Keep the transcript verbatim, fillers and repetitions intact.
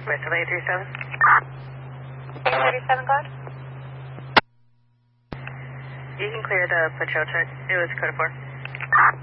Bristol eight three seven. eight thirty-seven, go ahead. You can clear the patrol check. It was code four.